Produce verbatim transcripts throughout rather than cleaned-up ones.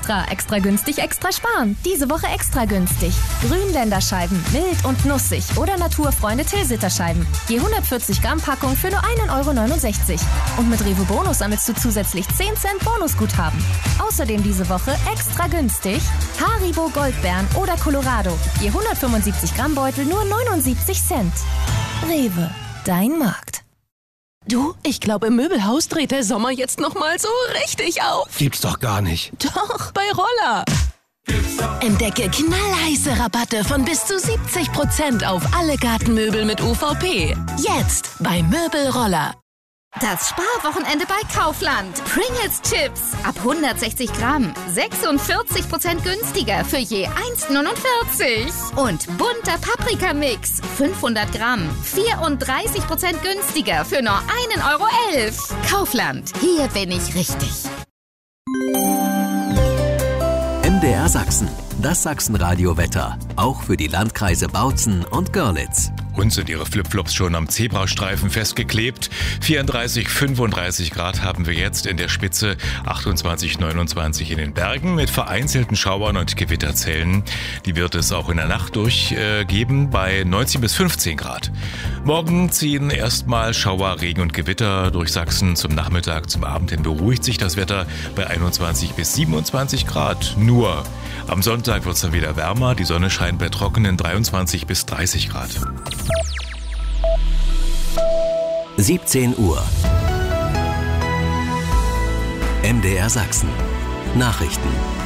Extra, extra günstig, extra sparen. Diese Woche extra günstig. Grünländerscheiben, mild und nussig oder Naturfreunde Tilsiter-Scheiben. Je hundertvierzig Gramm Packung für nur ein Euro neunundsechzig. Und mit Rewe Bonus sammelst du zusätzlich zehn Cent Bonusguthaben. Außerdem diese Woche extra günstig Haribo Goldbeeren oder Colorado. Je hundertfünfundsiebzig Gramm Beutel nur neunundsiebzig Cent. Rewe, dein Markt. Du, ich glaube, im Möbelhaus dreht der Sommer jetzt noch mal so richtig auf. Gibt's doch gar nicht. Doch, bei Roller. Entdecke knallheiße Rabatte von bis zu siebzig Prozent auf alle Gartenmöbel mit U V P. Jetzt bei Möbelroller. Das Sparwochenende bei Kaufland. Pringles Chips ab hundertsechzig Gramm. sechsundvierzig Prozent günstiger für je eins neunundvierzig. Und bunter Paprikamix. fünfhundert Gramm. vierunddreißig Prozent günstiger für nur ein Euro elf. Kaufland. Hier bin ich richtig. M D R Sachsen. Das Sachsenradio-Wetter. Auch für die Landkreise Bautzen und Görlitz. Und sind ihre Flipflops schon am Zebrastreifen festgeklebt? vierunddreißig, fünfunddreißig Grad haben wir jetzt in der Spitze, achtundzwanzig, neunundzwanzig in den Bergen mit vereinzelten Schauern und Gewitterzellen. Die wird es auch in der Nacht durchgeben äh, bei neunzehn bis fünfzehn Grad. Morgen ziehen erstmal Schauer, Regen und Gewitter durch Sachsen. Zum Nachmittag, zum Abend hin beruhigt sich das Wetter bei einundzwanzig bis siebenundzwanzig Grad. Nur am Sonntag wird es dann wieder wärmer. Die Sonne scheint bei trockenen dreiundzwanzig bis dreißig Grad. siebzehn Uhr. M D R Sachsen. Nachrichten.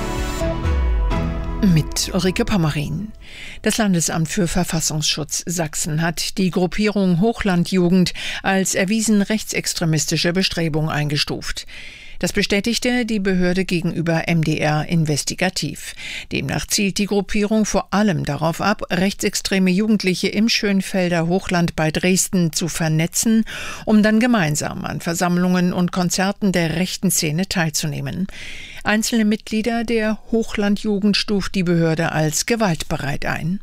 Mit Ulrike Pommerin. Das Landesamt für Verfassungsschutz Sachsen hat die Gruppierung Hochlandjugend als erwiesen rechtsextremistische Bestrebung eingestuft. Das bestätigte die Behörde gegenüber M D R investigativ. Demnach zielt die Gruppierung vor allem darauf ab, rechtsextreme Jugendliche im Schönfelder Hochland bei Dresden zu vernetzen, um dann gemeinsam an Versammlungen und Konzerten der rechten Szene teilzunehmen. Einzelne Mitglieder der Hochlandjugend stuft die Behörde als gewaltbereit ein.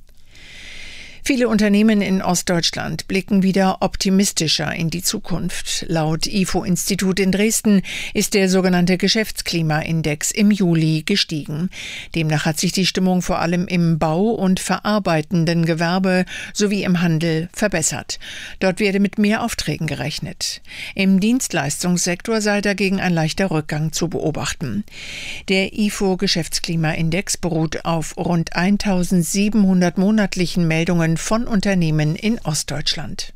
Viele Unternehmen in Ostdeutschland blicken wieder optimistischer in die Zukunft. Laut I F O-Institut in Dresden ist der sogenannte Geschäftsklimaindex im Juli gestiegen. Demnach hat sich die Stimmung vor allem im Bau- und verarbeitenden Gewerbe sowie im Handel verbessert. Dort werde mit mehr Aufträgen gerechnet. Im Dienstleistungssektor sei dagegen ein leichter Rückgang zu beobachten. Der I F O-Geschäftsklimaindex beruht auf rund eintausendsiebenhundert monatlichen Meldungen von Unternehmen in Ostdeutschland.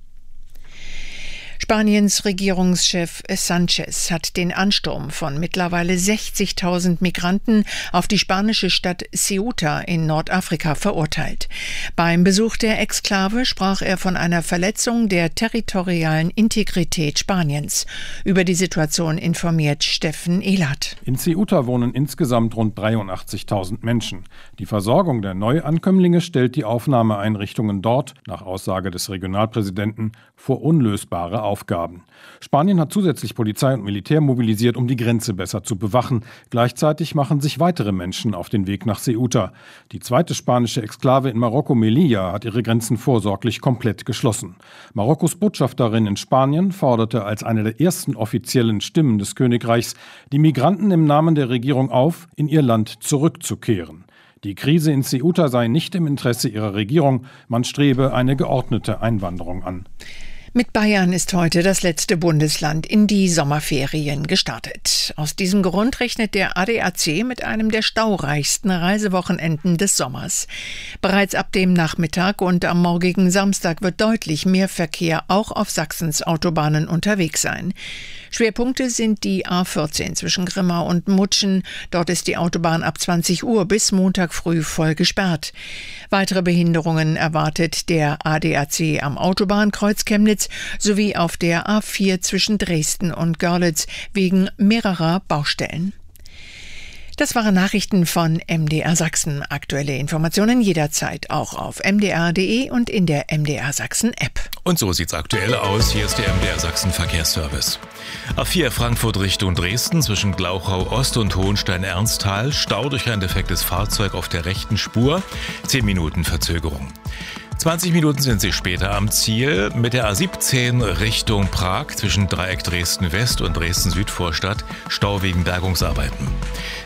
Spaniens Regierungschef Sánchez hat den Ansturm von mittlerweile sechzigtausend Migranten auf die spanische Stadt Ceuta in Nordafrika verurteilt. Beim Besuch der Exklave sprach er von einer Verletzung der territorialen Integrität Spaniens. Über die Situation informiert Steffen Ehlert. In Ceuta wohnen insgesamt rund dreiundachtzigtausend Menschen. Die Versorgung der Neuankömmlinge stellt die Aufnahmeeinrichtungen dort, nach Aussage des Regionalpräsidenten, vor unlösbare Aufgaben. Spanien hat zusätzlich Polizei und Militär mobilisiert, um die Grenze besser zu bewachen. Gleichzeitig machen sich weitere Menschen auf den Weg nach Ceuta. Die zweite spanische Exklave in Marokko, Melilla, hat ihre Grenzen vorsorglich komplett geschlossen. Marokkos Botschafterin in Spanien forderte als eine der ersten offiziellen Stimmen des Königreichs die Migranten im Namen der Regierung auf, in ihr Land zurückzukehren. Die Krise in Ceuta sei nicht im Interesse ihrer Regierung, man strebe eine geordnete Einwanderung an. Mit Bayern ist heute das letzte Bundesland in die Sommerferien gestartet. Aus diesem Grund rechnet der A D A C mit einem der staureichsten Reisewochenenden des Sommers. Bereits ab dem Nachmittag und am morgigen Samstag wird deutlich mehr Verkehr auch auf Sachsens Autobahnen unterwegs sein. Schwerpunkte sind die A vierzehn zwischen Grimma und Mutschen. Dort ist die Autobahn ab zwanzig Uhr bis Montag früh voll gesperrt. Weitere Behinderungen erwartet der A D A C am Autobahnkreuz Chemnitz sowie auf der A vier zwischen Dresden und Görlitz wegen mehrerer Baustellen. Das waren Nachrichten von M D R Sachsen. Aktuelle Informationen jederzeit auch auf m d r punkt d e und in der M D R Sachsen App. Und so sieht's aktuell aus. Hier ist der M D R Sachsen Verkehrsservice. A vier Frankfurt Richtung Dresden zwischen Glauchau Ost und Hohenstein-Ernsthal. Stau durch ein defektes Fahrzeug auf der rechten Spur. Zehn Minuten Verzögerung. zwanzig Minuten sind Sie später am Ziel. Mit der A siebzehn Richtung Prag zwischen Dreieck Dresden-West und Dresden-Südvorstadt Stau wegen Bergungsarbeiten.